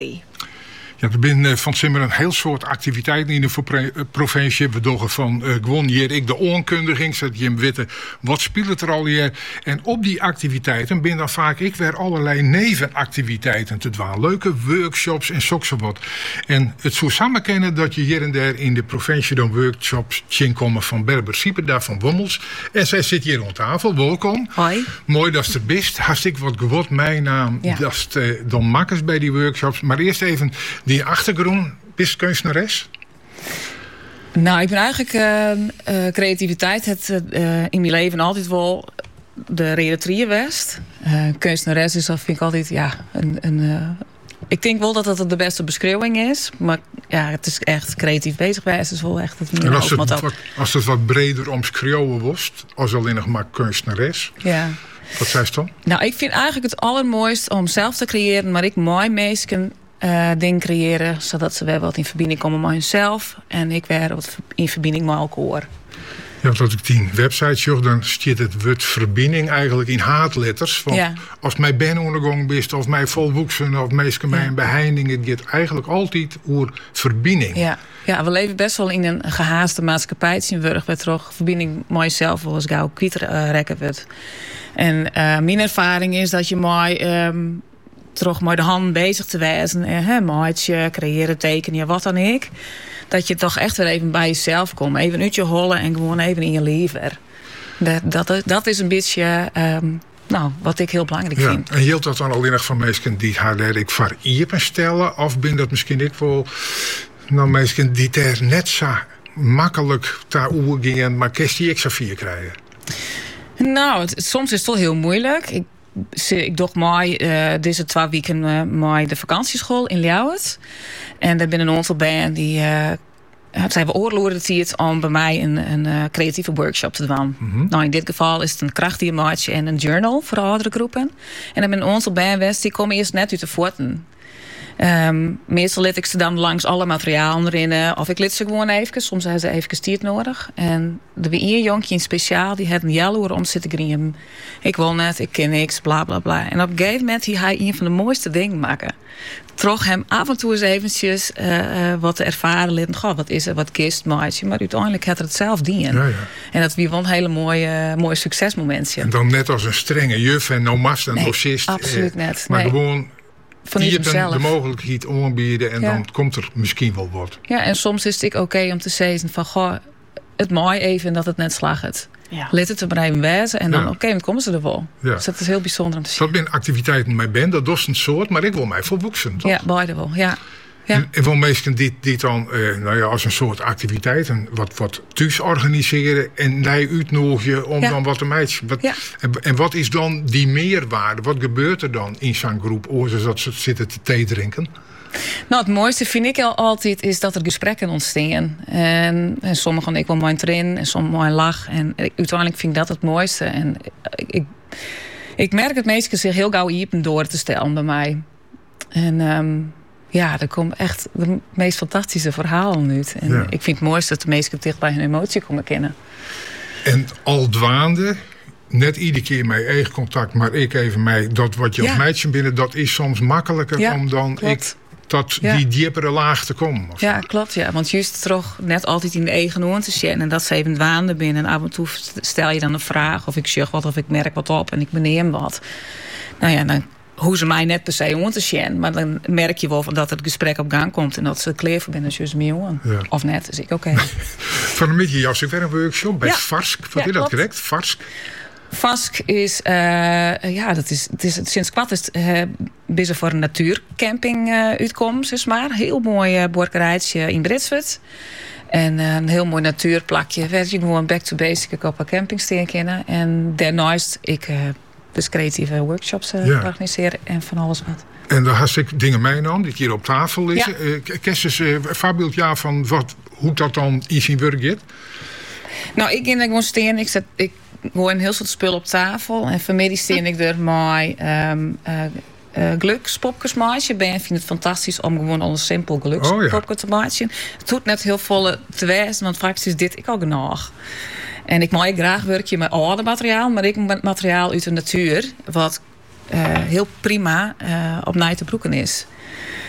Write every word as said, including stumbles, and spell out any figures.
Ja, er zijn van Simmer een heel soort activiteiten in de provincie. We doen van uh, gewoon hier ik de onkundiging, zodat je hem weten wat speelt er al hier. En op die activiteiten ben dan vaak ik weer allerlei nevenactiviteiten te doen. Leuke workshops en zo wat. En het zo samen kennen dat je hier en daar in de provincie dan workshops zien komen van Berber Sieperda van Wommels. En zij zit hier aan tafel. Welkom. Hoi. Mooi dat ze er bist. Hartstikke wat geword. Mijn naam ja. Dat is uh, dan makkers bij die workshops. Maar eerst even die achtergrond, bist kunstenares? Nou, ik ben eigenlijk uh, uh, creativiteit het uh, in mijn leven altijd wel de redactrice West. Uh, kunstenares is, dat vind ik altijd, ja, een, een uh, ik denk wel dat dat de beste beschrijving is, maar ja, het is echt creatief bezig wijs is wel echt het meer. En als het, wat, als het wat breder omschreeuwen wordt, als alleen nog maar kunstenares. Ja. Wat zei ze dan? Nou, ik vind eigenlijk het allermooist om zelf te creëren, maar ik mooi mensen uh, dingen creëren, zodat ze weer wat in verbinding komen met hunzelf en ik weer wat in verbinding met elkaar. Ja, want als ik die website zag, dan staat het woord verbinding eigenlijk in haatletters. Want ja. Als mij ben ondergang bist, of mij volwoeksen, of meestal mij een beheinding, het gaat eigenlijk altijd over verbinding. Ja. Ja, we leven best wel in een gehaaste maatschappij. Het is in Wurg, waar toch verbinding met jezelf wel eens gauw kwijtrekken wordt. En uh, mijn ervaring is dat je mooi um, toch met de hand bezig te wijzen, en maatje, creëren, tekenen, wat dan ik. Dat je toch echt weer even bij jezelf komt. Even uit je hollen en gewoon even in je leven. Dat, dat, dat is een beetje um, nou, wat ik heel belangrijk ja, vind. En hield dat dan alleen nog van mensen die haar ik voor iepen stellen? Of ben dat misschien ik wel nou, mensen die er net zo makkelijk daar gaan, maar kerst die ik zo vier krijgen? Nou, het, soms is het wel heel moeilijk. Ik, ik doe mooi uh, deze twee weken uh, mooi de vakantieschool in Ljouwert. En daar ben een aantal bij die uh, zijn we oorloeren om bij mij een, een uh, creatieve workshop te doen. Mm-hmm. Nou, in dit geval is het een krachtdiamatje en een journal voor oudere groepen. En dan ben een aantal bij die komen eerst net uit de voeten. Um, meestal let ik ze dan langs alle materialen erin. Of ik let ze gewoon even. Soms hebben ze even stiert nodig. En er was één jonkje in speciaal. Die had een jaloer om zitten grieven. Ik wil net, ik ken niks, bla bla bla. En op een gegeven moment die hij een van de mooiste dingen maken. Trog hem af en toe eens eventjes uh, uh, wat te ervaren. Litten. Goh, wat is er, wat kist, maatje. Maar uiteindelijk had er het zelf dienen. Ja, ja. En dat was wel een hele mooie, mooie succesmomentje. En dan net als een strenge juf en no mast en nee, docist. absoluut eh, net. Maar nee. gewoon van je de mogelijkheid aanbieden en ja. Dan komt er misschien wel wat. Ja, en soms is het ook oké okay om te zeggen van goh, het mooi even dat het net slaagt. Ja. Let het er maar even wijzen en dan ja. oké, okay, dan komen ze er wel. Ja. Dus dat is heel bijzonder om te zien. Dat ben activiteiten met ben, dat is een soort, maar ik wil mij volboeksen. Toch? Ja, beide wel, ja. Ja. En, en voor mensen die, die dan uh, nou ja, als een soort activiteit en wat, wat thuis organiseren en mij uitnodigen om ja. dan wat te meiden. Wat, ja. en, en wat is dan die meerwaarde? Wat gebeurt er dan in zo'n groep? Oorzaak dat ze zitten te thee drinken? Nou, het mooiste vind ik altijd is dat er gesprekken ontstaan. En, en sommigen ik wel mooi erin en sommigen mooi lach. En uiteindelijk vind ik dat het mooiste. En ik, ik, ik merk het meesten zich heel gauw iepen door te stellen bij mij. En um, ja, er komen echt de meest fantastische verhalen uit. En ja. ik vind het mooiste dat de meesten dicht bij hun emotie komen kennen. En al dwaande, net iedere keer mijn eigen contact, maar ik even mij, dat wat je ja. als meidje binnen, dat is soms makkelijker ja, om dan ik tot ja. die diepere laag te komen. Ja, klopt. Ja. Want juist toch net altijd in de eigen oor te zien. En dat ze even dwaande binnen. En af en toe stel je dan een vraag of ik zeg wat of ik merk wat op en ik beneem wat. Nou ja, dan hoe ze mij net per se om te zien. Maar dan merk je wel dat het gesprek op gang komt en dat ze klaar voor binnen zoals mij. Ja. Of net, dus ik oké. Okay. Van een beetje jas, ik weer een workshop bij ja. Varsk. Wat ja, is dat correct? Varsk? Vask is, uh, ja, dat is, het is sinds kwart is uh, bezig voor een natuurcamping uh, uitkomt, zeg maar. Heel mooi uh, borkerijtje in Britswert. En uh, een heel mooi natuurplakje. Waar je gewoon back to basic op een camping kennen. En daarnaast ik uh, dus creatieve workshops uh, ja. organiseren en van alles wat. En daar had ik dingen meegenomen die hier op tafel liggen. Ja. Uh, Kerst is uh, een voorbeeld ja, van wat, hoe dat dan in zijn werk gaat? Nou, ik ging gewoon steen. Ik zet, ik gewoon een heel soort spul op tafel. En vanmiddag steen ik er mijn um, uh, uh, gelukspopjes maken. Ben vind het fantastisch om gewoon al een simpel gelukspopje oh, ja. te maken. Het doet net heel vol te wijzen, want vaak is dit ik al genoeg. En ik maak graag werkje met oude materiaal, maar ik met materiaal uit de natuur, wat uh, heel prima uh, op na te broeken is.